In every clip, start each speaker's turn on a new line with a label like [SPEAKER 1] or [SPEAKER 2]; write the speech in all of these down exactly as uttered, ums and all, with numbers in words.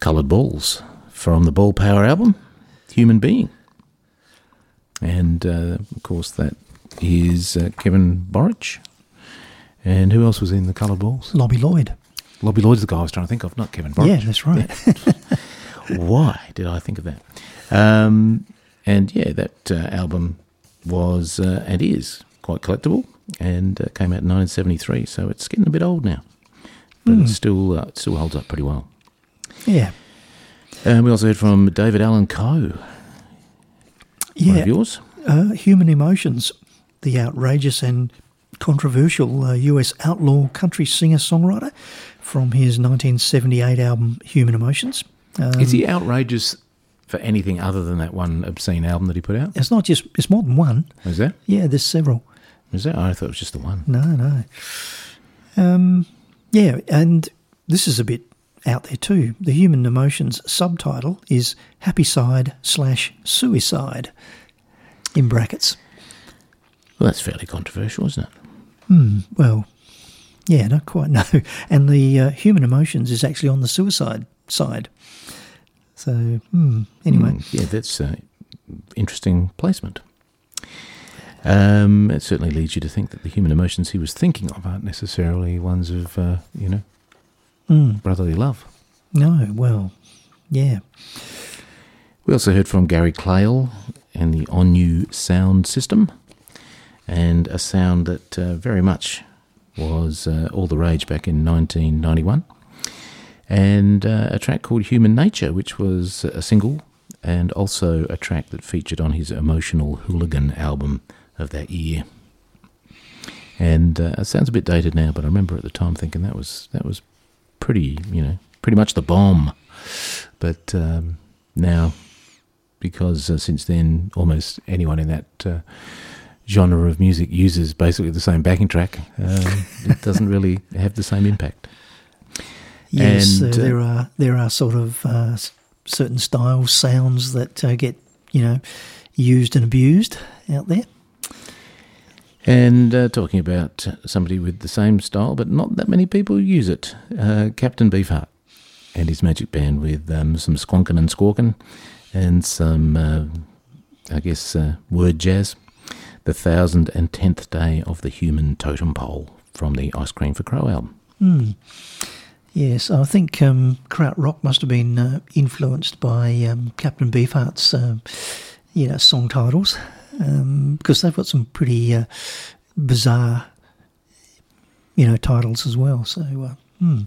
[SPEAKER 1] Coloured Balls from the Ball Power album, Human Being. And, uh, of course, that is uh, Kevin Borich. And who else was in the Coloured Balls?
[SPEAKER 2] Lobby Lloyd.
[SPEAKER 1] Lobby Lloyd's the guy I was trying to think of, not Kevin Borich.
[SPEAKER 2] Yeah, that's right.
[SPEAKER 1] Yeah. Why did I think of that? Um, and, yeah, that uh, album was uh, and is quite collectible and uh, came out in nineteen seventy-three, so it's getting a bit old now. But
[SPEAKER 2] Mm.
[SPEAKER 1] it still, uh, it still holds up pretty well.
[SPEAKER 2] Yeah.
[SPEAKER 1] And we also heard from David Allan Coe.
[SPEAKER 2] Yeah.
[SPEAKER 1] One of yours?
[SPEAKER 2] Uh, Human Emotions, the outrageous and controversial uh, U S outlaw country singer-songwriter from his nineteen seventy-eight album Human Emotions. Um,
[SPEAKER 1] Is he outrageous for anything other than that one obscene album that he put out?
[SPEAKER 2] It's not just, it's more than one.
[SPEAKER 1] Is that?
[SPEAKER 2] Yeah, there's several.
[SPEAKER 1] Is that? I thought it was just the one.
[SPEAKER 2] No, no. Um, yeah, and this is a bit out there too. The Human Emotions subtitle is Happy Side slash Suicide, in brackets.
[SPEAKER 1] Well, that's fairly controversial, isn't it?
[SPEAKER 2] Hmm, well, yeah, not quite, no. And the uh, Human Emotions is actually on the suicide side. So, hmm, anyway.
[SPEAKER 1] Mm, yeah, that's uh, interesting placement. Um, it certainly leads you to think that the human emotions he was thinking of aren't necessarily ones of, uh, you know,
[SPEAKER 2] Mm.
[SPEAKER 1] brotherly love.
[SPEAKER 2] No, well, yeah.
[SPEAKER 1] We also heard from Gary Clayle and the Onu sound system, and a sound that uh, very much was uh, all the rage back in nineteen ninety-one, and uh, a track called Human Nature, which was a single, and also a track that featured on his Emotional Hooligan album of that year. And uh, it sounds a bit dated now, but I remember at the time thinking that was that was pretty, you know, pretty much the bomb. But um, now, because uh, since then almost anyone in that uh, genre of music uses basically the same backing track, uh, it doesn't really have the same impact.
[SPEAKER 2] Yes,
[SPEAKER 1] And,
[SPEAKER 2] uh,
[SPEAKER 1] uh,
[SPEAKER 2] there are there are sort of uh, s- certain styles, sounds that uh, get, you know, used and abused out there.
[SPEAKER 1] And uh, talking about somebody with the same style, but not that many people use it, uh, Captain Beefheart and his magic band with um, some squonkin' and squawkin' and some, uh, I guess, uh, word jazz. The thousand and tenth day of the human totem pole from the Ice Cream for Crow album.
[SPEAKER 2] Hmm. Yes, I think um, Krautrock must have been uh, influenced by um, Captain Beefheart's, uh, you know, song titles, um, because they've got some pretty uh, bizarre, you know, titles as well. So, uh, hmm.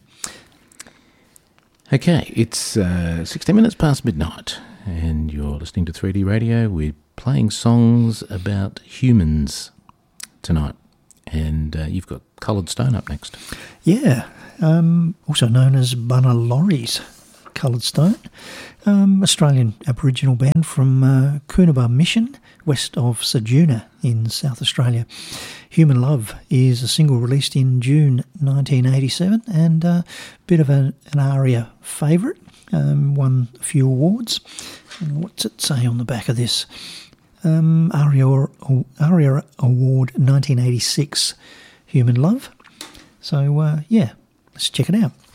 [SPEAKER 1] Okay, it's uh, sixteen minutes past midnight, and you're listening to three D Radio. We're playing songs about humans tonight, and uh, you've got Coloured Stone up next.
[SPEAKER 2] Yeah, um, also known as Bunna Lorry's Coloured Stone, um, Australian Aboriginal band from uh, Coonabah Mission, west of Ceduna in South Australia. Human Love is a single released in June nineteen eighty-seven, and a uh, bit of an, an ARIA favourite, um, won a few awards. And what's it say on the back of this? Um, ARIA, ARIA Award nineteen eighty-six, Human Love. So, uh, yeah, let's check it out.